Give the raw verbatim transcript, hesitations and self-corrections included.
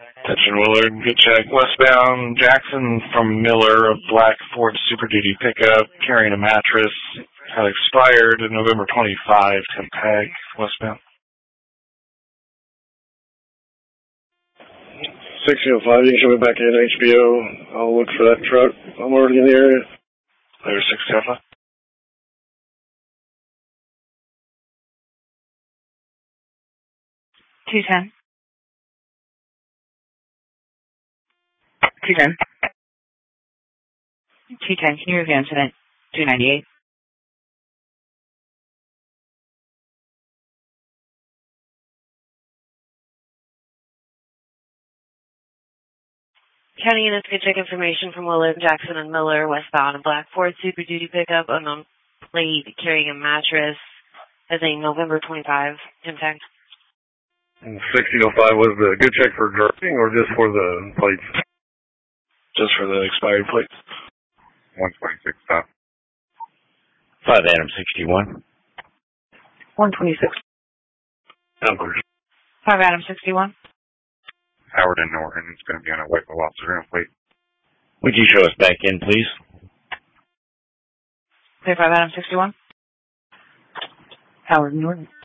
Attention Willard, good check. Westbound Jackson from Miller, a black Ford Super Duty pickup carrying a mattress. Had expired November twenty-fifth, Tempeg, westbound. sixteen oh five, you can show me back in H B O. I'll look for that truck. I'm already in the area. There's sixteen oh five. two ten. two ten. two ten, can you review incident two ninety-eight? County units could check information from Willard, Jackson, and Miller, westbound, a black Ford Super Duty pickup, unknown plate, carrying a mattress, as a November twenty-fifth impact. sixteen oh five was the good check for driving or just for the plates? Just for the expired plates. one twenty-six stop. five Adam sixty-one. one twenty-six. Numbers. five Adam sixty-one. Howard and Norton. It's going to be on a Whiteville officer and wait. Would you show us back in, please? five Adam sixty-one. Howard Norton.